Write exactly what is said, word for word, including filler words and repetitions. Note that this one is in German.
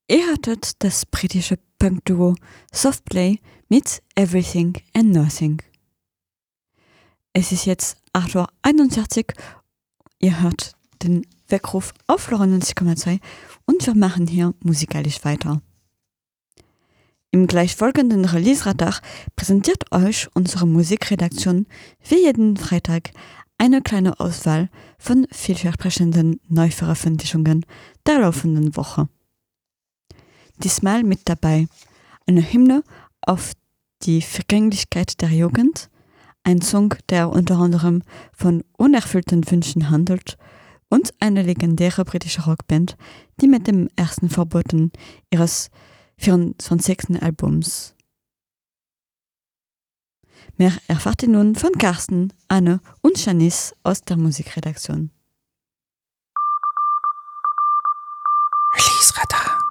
Ihr hörtet das britische Punk-Duo Softplay mit Everything and Nothing. Es ist jetzt acht Uhr einundvierzig. Ihr hört den Weckruf auf neunzig Komma zwei und wir machen hier musikalisch weiter. Im gleich folgenden Release-Radar präsentiert euch unsere Musikredaktion wie jeden Freitag eine kleine Auswahl von vielversprechenden Neuveröffentlichungen der laufenden Woche. Diesmal mit dabei eine Hymne auf die Vergänglichkeit der Jugend, ein Song, der unter anderem von unerfüllten Wünschen handelt, und eine legendäre britische Rockband, die mit dem ersten Verboten ihres vierundzwanzigsten Albums. Mehr erfahrt ihr nun von Carsten, Anne und Janice aus der Musikredaktion. Release Radar.